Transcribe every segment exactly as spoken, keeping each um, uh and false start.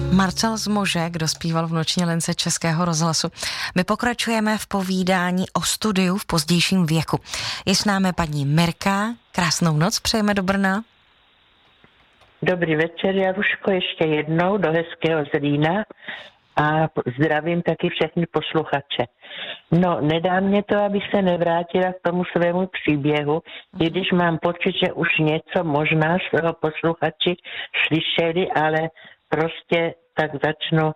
Marcel Zmožek, kdo zpíval v Noční lince Českého rozhlasu. My pokračujeme v povídání o studiu v pozdějším věku. Je s námi paní Mirka. Krásnou noc přejeme do Brna. Dobrý večer, Jaruško, ještě jednou do hezkého Zlína a zdravím taky všechny posluchače. No, nedá mě to, abych se nevrátila k tomu svému příběhu, i když mám pocit, že už něco možná svého posluchači slyšeli, ale prostě tak začnu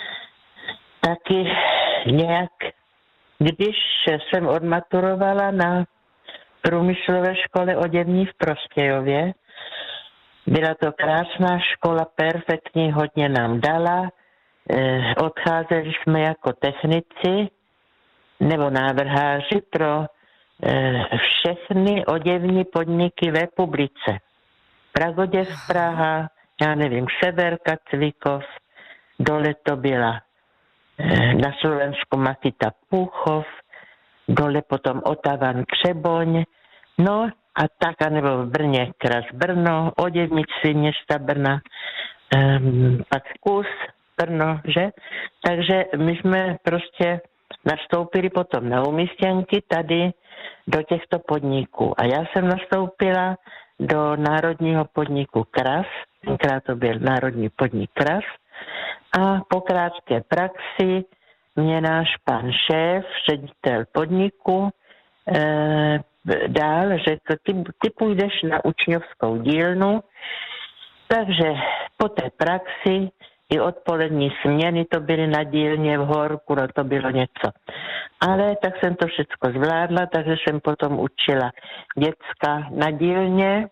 taky nějak, když jsem odmaturovala na průmyslové škole oděvní v Prostějově. Byla to krásná škola, perfektní, hodně nám dala. Eh, odcházeli jsme jako technici nebo návrháři pro eh, všechny oděvní podniky v republice. Pragoděv, Praha, já nevím, Severka, Cvikov, dole to byla eh, na Slovensku Makita Púchov, dole potom Otavan Třeboň, no a tak, anebo v Brně Kras Brno, oděvnici města Brna, um, pak Kus Brno, že? Takže my jsme prostě nastoupili potom na umístěnky tady do těchto podniků. A já jsem nastoupila do národního podniku Kras, tenkrát to byl národní podnik Kras, a po krátké praxi mě náš pan šéf, ředitel podniku, eh, dál řekl, ty, ty půjdeš na učňovskou dílnu, takže po té praxi i odpolední směny to byly na dílně v Horku, no to bylo něco. Ale tak jsem to všechno zvládla, takže jsem potom učila děcka na dílně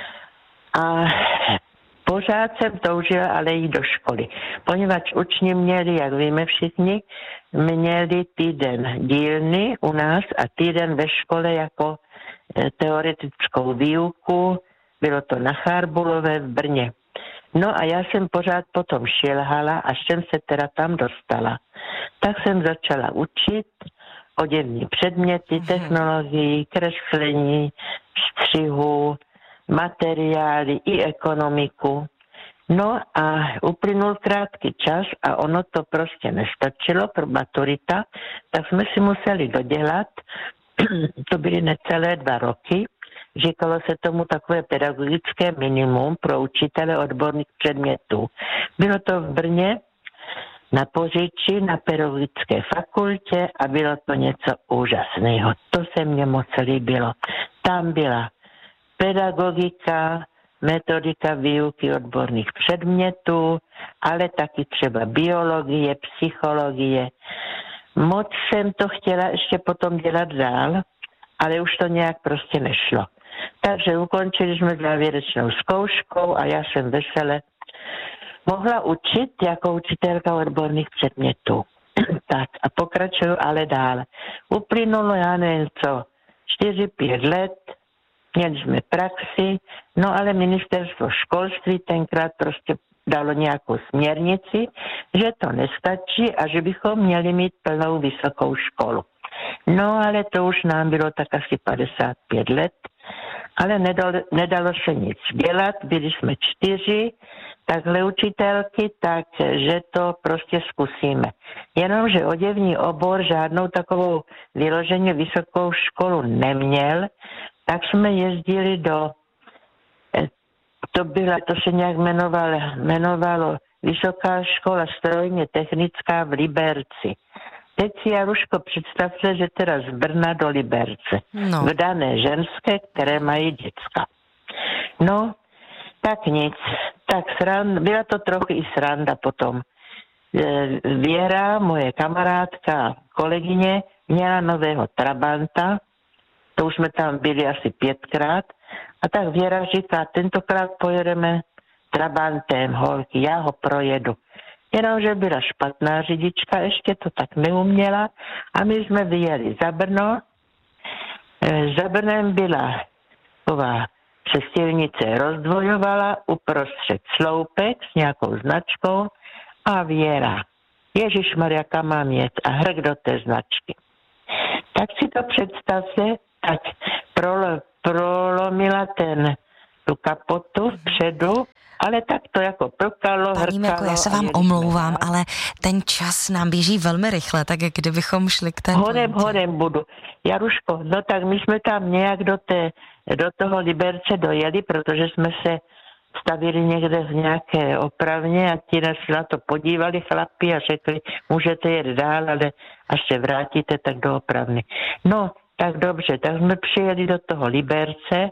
a pořád jsem toužila ale jít do školy, poněvadž učni měli, jak víme všichni, měli týden dílny u nás a týden ve škole jako teoretickou výuku, bylo to na Charbulové v Brně. No a já jsem pořád potom šilhala, až jsem se teda tam dostala. Tak jsem začala učit oděvní předměty, technologii, kreslení, střihu, materiály i ekonomiku. No a uplynul krátký čas a ono to prostě nestačilo pro maturita, tak jsme si museli dodělat, to byly necelé dva roky, říkalo se tomu takové pedagogické minimum pro učitele odborných předmětů. Bylo to v Brně na Poříči, na pedagogické fakultě a bylo to něco úžasného. To se mně moc líbilo. Tam byla pedagogika, metodika výuky odborných předmětů, ale taky třeba biologie, psychologie. Moc jsem to chtěla ještě potom dělat dál, ale už to nějak prostě nešlo. Takže ukončili jsme závěrečnou zkouškou a já jsem vesele mohla učit jako učitelka odborných předmětů. Tak a pokračuju ale dál. Uplynulo, já nevím co, čtyři, pět let, měli jsme praxi, no ale ministerstvo školství tenkrát prostě dalo nějakou směrnici, že to nestačí a že bychom měli mít plnou vysokou školu. No ale to už nám bylo tak asi padesát pět let, ale nedalo, nedalo se nic dělat, byli jsme čtyři, takhle učitelky, takže to prostě zkusíme. Jenomže oděvní obor žádnou takovou vyloženě vysokou školu neměl, tak jsme jezdili do, to byla, to se nějak jmenovalo, jmenovalo Vysoká škola strojně technická v Liberci. Teď si, Jaruško, představte, že teda z Brna do Liberce. No. Vdané ženské, které mají děcka. No, tak nic. Tak sranda, byla to trochu i sranda potom. Věra, moje kamarádka, kolegyně, měla nového Trabanta, to už jsme tam byli asi pětkrát, a tak Věra říká, tentokrát pojedeme Trabantem, holky, já ho projedu. Jenomže byla špatná řidička, ještě to tak neuměla a my jsme vyjeli za Brno. Za Brnem byla taková, se silnice rozdvojovala, uprostřed sloupek s nějakou značkou a Věra. Ježišmarja, kam mám jet a hrk do té značky. Tak si to představte, tak prolo, prolomila ten, tu kapotu vpředu Ale tak to jako prkalo, Paní Mirko, já se vám omlouvám, jsme, ale ten čas nám běží velmi rychle, tak kdybychom šli k té Horem, pointě. horem budu. Jaruško, no tak my jsme tam nějak do, té, do toho Liberce dojeli, protože jsme se stavili někde v nějaké opravně a ti nás na to podívali chlapi a řekli, můžete jet dál, ale až se vrátíte, tak do opravny. No, tak dobře, tak jsme přijeli do toho Liberce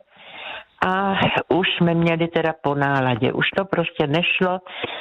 a už jsme měli teda po náladě. Už to prostě nešlo,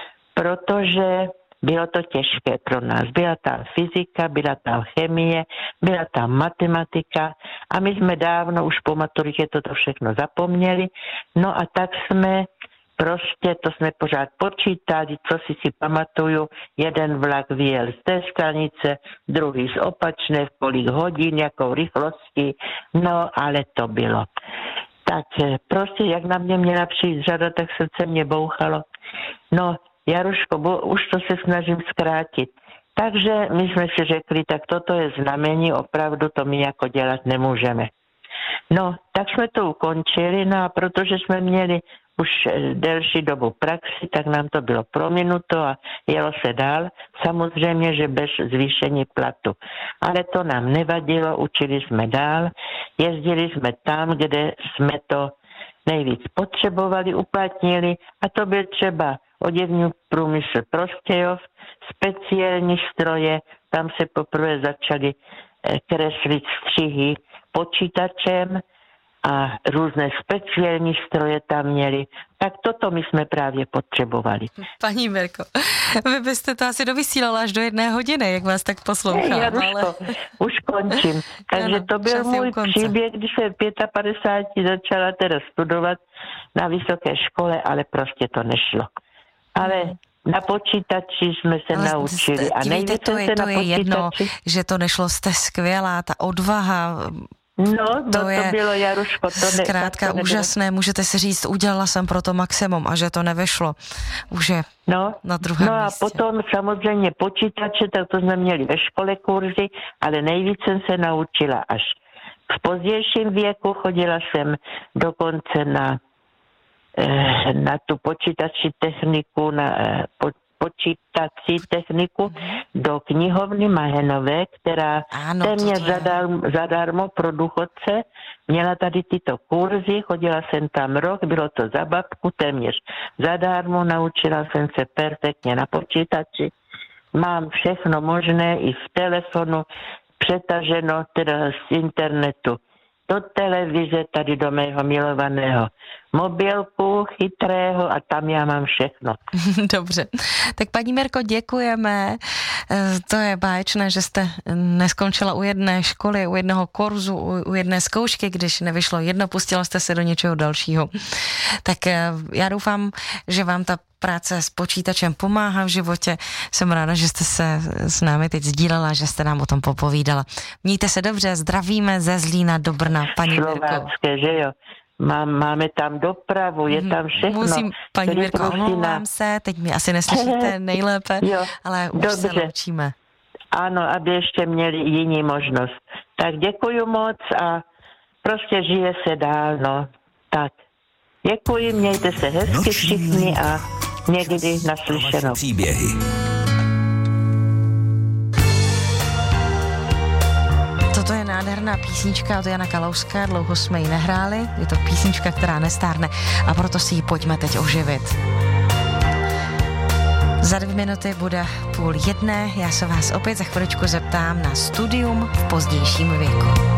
protože bylo to těžké pro nás. Byla tam fyzika, byla tam chemie, byla tam matematika a my jsme dávno už po maturitě toto všechno zapomněli. No a tak jsme prostě, to jsme pořád počítali, co si si pamatuju, jeden vlak vyjel z té stanice, druhý z opačné, v kolik hodin, jakou rychlostí, no ale to bylo. Tak prostě, jak na mě měla přijít řada, tak srdce mě bouchalo. No, Jaruško, bo, už to se snažím zkrátit. Takže my jsme si řekli, tak toto je znamení, opravdu to my jako dělat nemůžeme. No, tak jsme to ukončili, no a protože jsme měli už delší dobu praxi, tak nám to bylo prominuto a jelo se dál. Samozřejmě, že bez zvýšení platu. Ale to nám nevadilo, učili jsme dál, jezdili jsme tam, kde jsme to nejvíc potřebovali, uplatnili a to byl třeba oděvní průmysl Prostějov, speciální stroje, tam se poprvé začaly kreslit střihy počítačem a různé speciální stroje tam měli. Tak toto my jsme právě potřebovali. Paní Mirko, vy byste to asi dovysílala až do jedné hodiny, jak vás tak poslouchám. Ne, Jaruško, ale... už končím. Takže ano, to byl můj příběh, když jsem v padesáti pěti začala teda studovat na vysoké škole, ale prostě to nešlo. Ale hmm. na počítači jsme se ale naučili. Jste, a nejvíce to je, to je jedno, že to nešlo, jste skvělá, ta odvaha. No, to, to, je to bylo, Jaruško. To ne, zkrátka to úžasné, můžete si říct, udělala jsem pro to maximum a že to nevešlo. Už je no, na druhém No a místě. potom samozřejmě počítače, tak to jsme měli ve škole kurzy, ale nejvíc jsem se naučila až v pozdějším věku. Chodila jsem dokonce na na tu počítací techniku, na po, počítací techniku mm-hmm. do knihovny Mahenové, která ano, téměř zadarmo, zadarmo pro důchodce měla tady tyto kurzy, chodila jsem tam rok, bylo to za babku, téměř zadarmo, naučila jsem se perfektně na počítači. Mám všechno možné i v telefonu, přetaženo teda z internetu do televize, tady do mého milovaného mobilku chytrého a tam já mám všechno. Dobře. Tak paní Mirko, děkujeme. To je báječné, že jste neskončila u jedné školy, u jednoho kurzu, u jedné zkoušky, když nevyšlo jedno, pustila jste se do něčeho dalšího. Tak já doufám, že vám ta práce s počítačem pomáhá v životě. Jsem ráda, že jste se s námi teď sdílela, že jste nám o tom popovídala. Mějte se dobře, zdravíme ze Zlína do Brna, paní Mirko. Slovácké, že jo? Má, máme tam dopravu, je tam všechno. Musím, paní Mirko, omlouvám se, teď mi asi neslyšíte nejlépe, jo, ale už dobře. Se loučíme. Ano, aby ještě měli jiní možnost. Tak děkuju moc a prostě žije se dál, no. Tak, děkuji, mějte se hezky všichni a někdy naslyšenou. Příběhy. Toto je nádherná písnička od Jana Kalouska, dlouho jsme ji nehráli, je to písnička, která nestárne a proto si ji pojďme teď oživit. Za dvě minuty bude půl jedné, já se vás opět za chviličku zeptám na studium v pozdějším věku.